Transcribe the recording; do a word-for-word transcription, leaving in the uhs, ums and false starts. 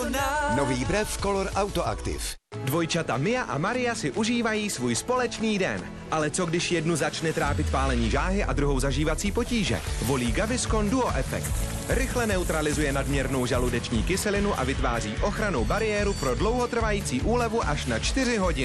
koná. Nový brev Color Auto Active. Dvojčata Mia a Maria si užívají svůj společný den. Ale co když jednu začne trápit pálení žáhy a druhou zažívací potíže? Volí Gaviscon Duo Effect. Rychle neutralizuje nadměrnou žaludeční kyselinu a vytváří ochrannou bariéru pro dlouhotrvající úlevu až na čtyři hodiny.